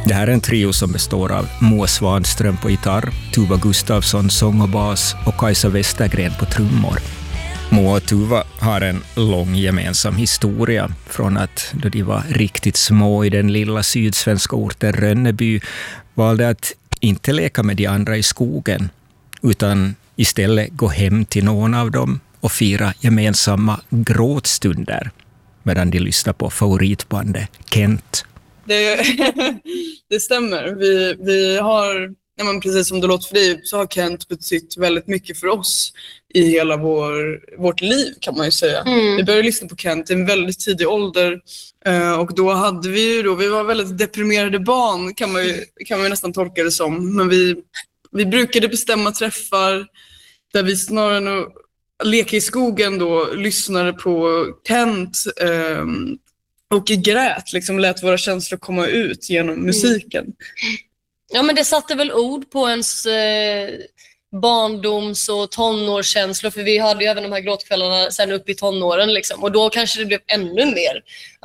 Det här är en trio som består av Moa Svanström på gitarr, Tuva Gustafsson sång och bas och Kajsa Westergren på trummor. Moa och Tuva har en lång gemensam historia från att då de var riktigt små i den lilla sydsvenska orten Rönneby valde att inte leka med de andra i skogen utan istället gå hem till någon av dem och fira gemensamma gråtstunder medan de lyssnar på favoritbandet Kent. Det stämmer. Vi har, precis som det låter för dig, så har Kent betytt väldigt mycket för oss i hela vårt liv, kan man ju säga. Vi började lyssna på Kent i en väldigt tidig ålder och då hade vi var väldigt deprimerade barn, kan man nästan tolka det som. Men vi brukade bestämma träffar där vi snarare än att leka i skogen då lyssnade på Kent och grät, liksom lät våra känslor komma ut genom musiken. Ja, men det satte väl ord på ens barndoms- och tonårskänslor, för vi hade ju även de här gråtkvällarna sen upp i tonåren liksom. Och då kanske det blev ännu mer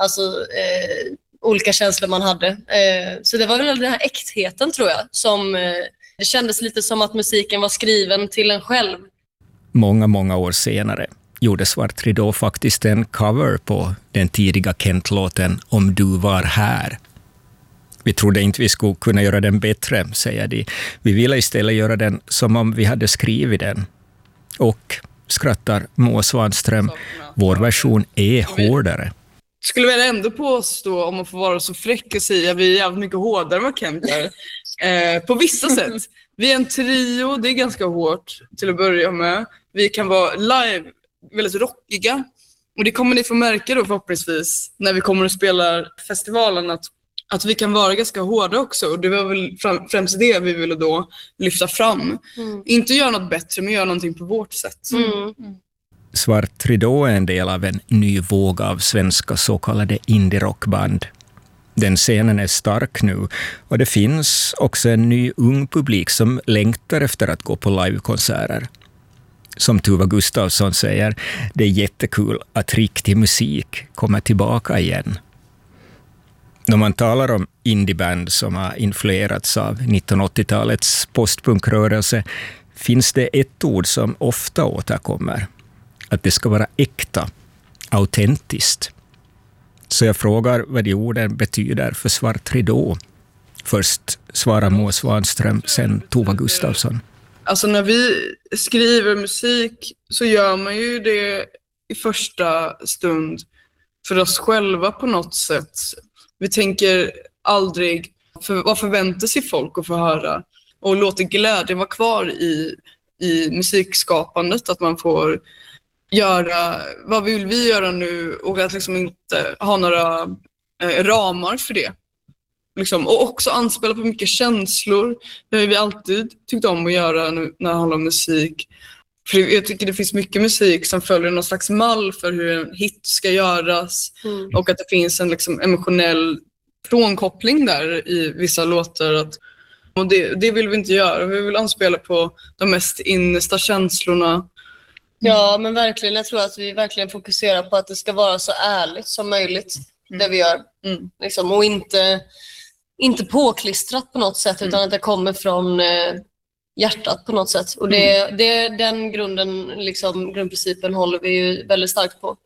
olika känslor man hade. Så det var väl den här äktheten, tror jag, som det kändes lite som att musiken var skriven till en själv. Många år senare gjorde Svart Ridå faktiskt en cover på den tidiga Kent-låten Om du var här. Vi trodde inte vi skulle kunna göra den bättre, säger de. Vi ville istället göra den som om vi hade skrivit den. Och, skrattar Moa Svanström, vår version är hårdare. Skulle väl ändå påstå, om man får vara så fräck och säga, vi är jävligt mycket hårdare än vad Kent är. På vissa sätt. Vi är en trio, det är ganska hårt till att börja med. Vi kan vara live, väldigt rockiga. Och det kommer ni få märka då förhoppningsvis när vi kommer att spela festivalen, att vi kan vara ganska hårda också. Och det var väl främst det vi ville då lyfta fram. Inte göra något bättre, men göra någonting på vårt sätt. Svart Ridå är en del av en ny våg av svenska så kallade indie-rockband. Den scenen är stark nu och det finns också en ny ung publik som längtar efter att gå på livekonserter. Som Tuva Gustafsson säger, det är jättekul att riktig musik kommer tillbaka igen. När man talar om indieband som har influerats av 1980-talets postpunkrörelse finns det ett ord som ofta återkommer. Att det ska vara äkta, autentiskt. Så jag frågar vad de orden betyder för Svart Ridå. Först svarar Moa Svanström, sen Tuva Gustafsson. Alltså när vi skriver musik så gör man ju det i första stund för oss själva på något sätt. Vi tänker aldrig, vad förväntar sig folk att få höra? Och låter glädjen vara kvar i musikskapandet, att man får göra, vad vill vi göra nu, och att liksom inte ha några ramar för det. Liksom. Och också anspela på mycket känslor. Det har vi alltid tyckt om att göra när det handlar om musik. För jag tycker det finns mycket musik som följer någon slags mall för hur en hit ska göras. Och att det finns en liksom emotionell frånkoppling där i vissa låtar. Och det vill vi inte göra. Vi vill anspela på de mest innersta känslorna. Ja, men verkligen. Jag tror att vi verkligen fokuserar på att det ska vara så ärligt som möjligt, det vi gör. Liksom, och inte påklistrat på något sätt, utan att det kommer från hjärtat på något sätt. Och den grundprincipen håller vi ju väldigt starkt på.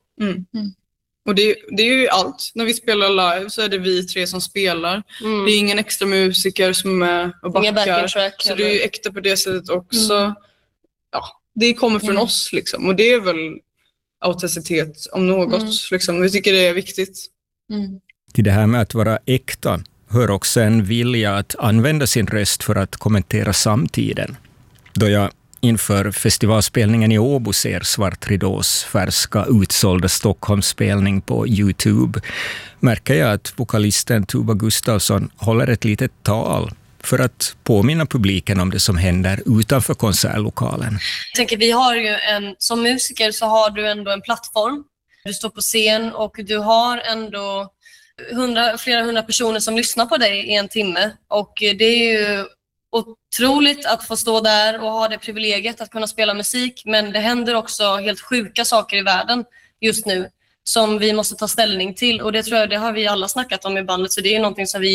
Och det är ju allt. När vi spelar live så är det vi tre som spelar. Det är ingen extra musiker som är och backar. Inga backing track. Så det är ju äkta på det sättet också. Ja, det kommer från oss liksom. Och det är väl autenticitet om något. Liksom. Vi tycker det är viktigt. Till det här med att vara äkta hör också en vilja att använda sin röst för att kommentera samtiden. Då jag inför festivalspelningen i Åbo ser Svart Ridås färska utsålda Stockholmsspelning på YouTube märker jag att vokalisten Tuva Gustafsson håller ett litet tal för att påminna publiken om det som händer utanför konsertlokalen. Jag tänker, vi har ju som musiker så har du ändå en plattform. Du står på scen och du har ändå flera hundra personer som lyssnar på dig i en timme. Och det är ju otroligt att få stå där och ha det privilegiet att kunna spela musik. Men det händer också helt sjuka saker i världen just nu som vi måste ta ställning till. Och det tror jag, det har vi alla snackat om i bandet. Så det är någonting som vi